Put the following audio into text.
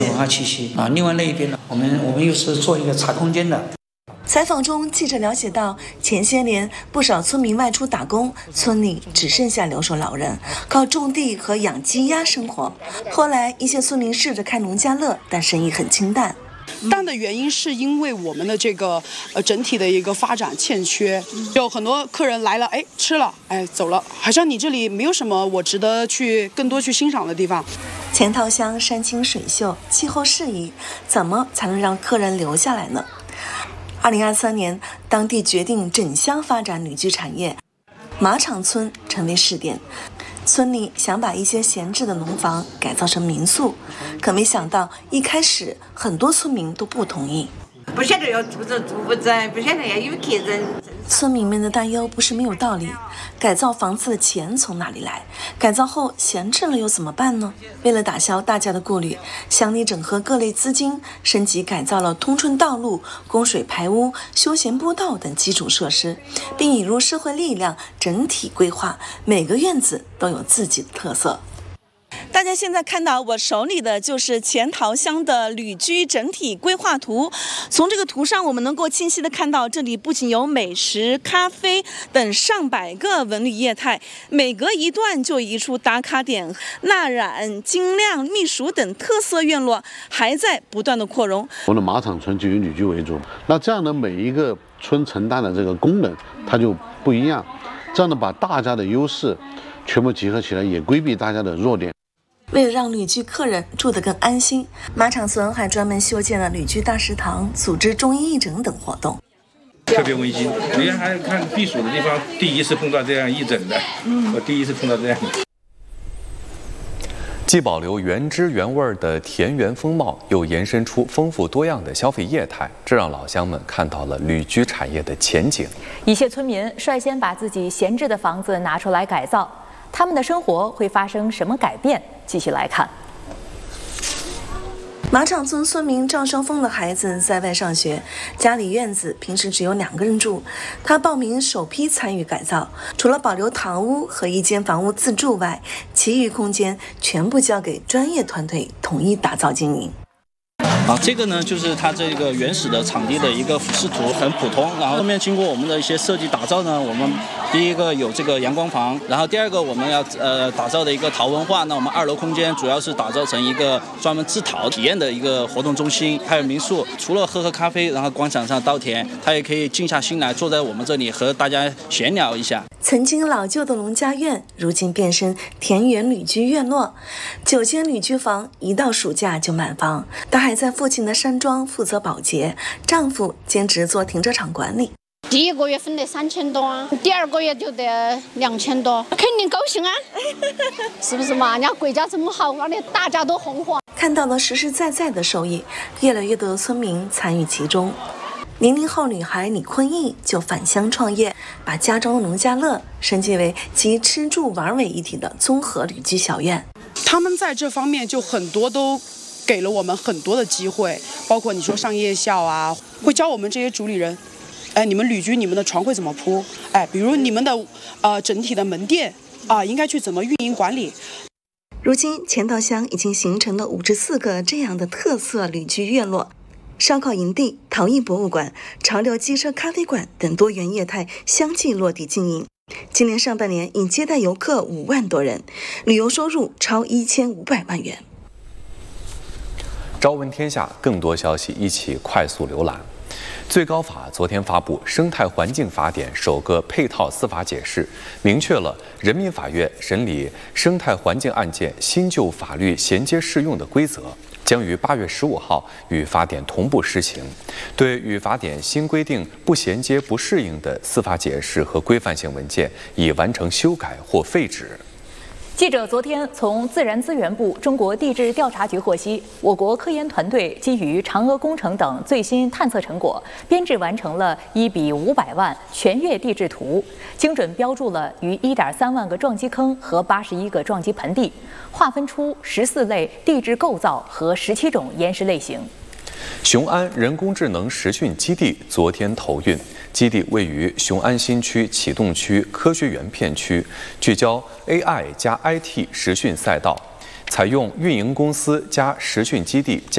文化气息啊。另外那一边呢，我们又是做一个茶空间的。 采访中，记者了解到，前些年不少村民外出打工，村里只剩下留守老人，靠种地和养鸡鸭生活。后来，一些村民试着开农家乐，但生意很清淡。 淡的原因是因为我们的这个整体的一个发展欠缺，有很多客人来了，哎吃了，哎走了，好像你这里没有什么我值得更多去欣赏的地方。 钱塘乡山清水秀，气候适宜，怎么才能让客人留下来呢？2023年，当地决定整乡发展旅居产业，马场村成为试点。村里想把一些闲置的农房改造成民宿，可没想到一开始很多村民都不同意。 不晓得要住着住不着，不晓得要有客人。 村民们的担忧不是没有道理，改造房子的钱从哪里来？改造后闲置了又怎么办呢？为了打消大家的顾虑，乡里整合各类资金，升级改造了通顺道路、供水排污、休闲步道等基础设施，并引入社会力量，整体规划，每个院子都有自己的特色。大家现在看到我手里的就是钱塘乡的旅居整体规划图。从这个图上，我们能够清晰的看到，这里不仅有美食、咖啡等上百个文旅业态，每隔一段就一处打卡点，蜡染、精酿、秘书等特色院落还在不断的扩容。 我们的马场村就以旅居为主，那这样的每一个村承担的这个功能，它就不一样。这样的把大家的优势全部结合起来，也规避大家的弱点。 为了让旅居客人住得更安心，马场村还专门修建了旅居大食堂，组织中医义诊等活动。 特别温馨，你还看避暑的地方，第一次碰到这样义诊的，我第一次碰到这样的。 既保留原汁原味的田园风貌，又延伸出丰富多样的消费业态，这让老乡们看到了旅居产业的前景。 一些村民率先把自己闲置的房子拿出来改造，他们的生活会发生什么改变？继续来看。 马场村村民赵胜峰的孩子在外上学，家里院子平时只有2个人住。他报名首批参与改造，除了保留堂屋和一间房屋自住外，其余空间全部交给专业团队统一打造经营。 这个呢就是它这个原始的场地的一个俯视图，很普通。然后后面经过我们的一些设计打造呢，我们第一个有这个阳光房，然后第二个我们要打造的一个陶文化。那我们2楼空间主要是打造成一个专门制陶体验的一个活动中心，还有民宿。除了喝咖啡，然后广场上稻田，它也可以静下心来坐在我们这里和大家闲聊一下。 曾经老旧的农家院，如今变身田园旅居院落，9间旅居房一到暑假就满房。她还在父亲的山庄负责保洁，丈夫兼职做停车场管理。 第1个月分得3000多啊，第2个月就得2000多，肯定高兴啊，是不是嘛？人家国家这么好，而且大家都红火。 看到了实实在在的收益，越来越多的村民参与其中。00后女孩李坤义就返乡创业，把家中的农家乐升级为集吃住玩为一体的综合旅居小院。 他们在这方面就很多都给了我们很多的机会，包括你说上夜校啊，会教我们这些主理人，你们旅居你们的床会怎么铺，比如你们的整体的门店应该去怎么运营管理。 如今钱塘乡已经形成了54个这样的特色旅居院落。烧烤营地、陶艺博物馆、潮流机车咖啡馆等多元业态相继落地经营。今年上半年已接待游客5万多人，旅游收入超1500万元。 朝闻天下，更多消息一起快速浏览。最高法昨天发布《生态环境法典》首个配套司法解释，明确了人民法院审理生态环境案件新旧法律衔接适用的规则，将于8月15号与法典同步施行，对与法典新规定不衔接、不适应的司法解释和规范性文件已完成修改或废止。 记者昨天从自然资源部、中国地质调查局获悉，我国科研团队基于嫦娥工程等最新探测成果，编制完成了1:500万全月地质图，精准标注了逾1.3万个撞击坑和81个撞击盆地，划分出14类地质构造和17种岩石类型。 雄安人工智能实训基地昨天投运，基地位于雄安新区启动区科学园片区，聚焦 AI 加 IT 实训赛道，采用运营公司加实训基地加